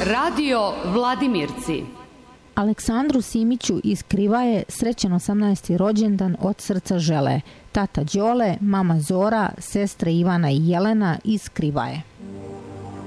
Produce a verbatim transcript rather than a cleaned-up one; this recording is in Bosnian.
Radio Vladimirci. Aleksandru Simiću iz Krivaje srećan osamnaesti rođendan od srca žele tata Đole, mama Zora, sestre Ivana i Jelena iz Krivaje.